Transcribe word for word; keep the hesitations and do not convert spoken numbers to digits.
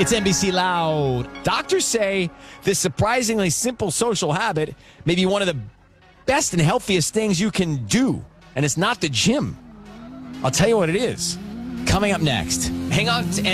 It's N B C Loud. Doctors say this surprisingly simple social habit may be one of the best and healthiest things you can do. And it's not the gym. I'll tell you what it is. Coming up next. Hang on to